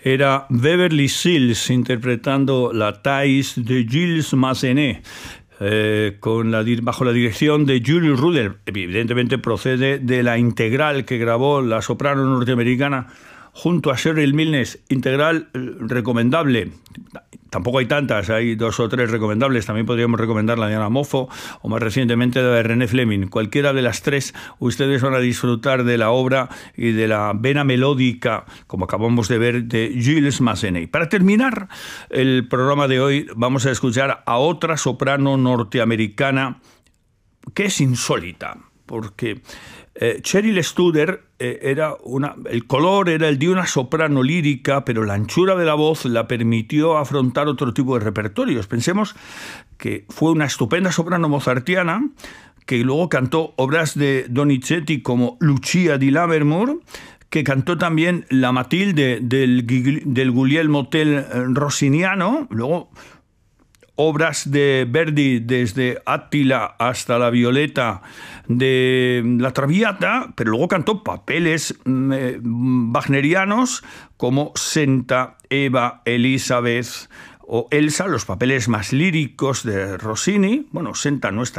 Era Beverly Sills interpretando la Thais de Gilles Massenet, bajo la dirección de Julie Rudel. Evidentemente procede de la integral que grabó la soprano norteamericana junto a Cheryl Milnes. Integral recomendable. Tampoco hay tantas, hay 2 o 3 recomendables. También podríamos recomendar la de Anna Moffo o más recientemente la de René Fleming. Cualquiera de las 3, ustedes van a disfrutar de la obra y de la vena melódica, como acabamos de ver, de Gilles Massenet. Para terminar el programa de hoy, vamos a escuchar a otra soprano norteamericana que es insólita, porque Cheryl Studer el color era el de una soprano lírica, pero la anchura de la voz la permitió afrontar otro tipo de repertorios. Pensemos que fue una estupenda soprano mozartiana que luego cantó obras de Donizetti como Lucia di Lammermoor, que cantó también la Matilde del Guglielmo Tell rossiniano, luego obras de Verdi desde Attila hasta la Violeta de la Traviata, pero luego cantó papeles wagnerianos como Senta, Eva, Elizabeth o Elsa, los papeles más líricos de Rossini. Bueno, Senta no está